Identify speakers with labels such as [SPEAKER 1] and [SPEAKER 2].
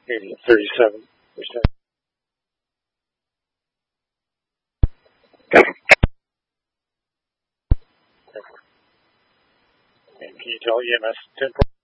[SPEAKER 1] maybe 37%. And can you tell EMS 10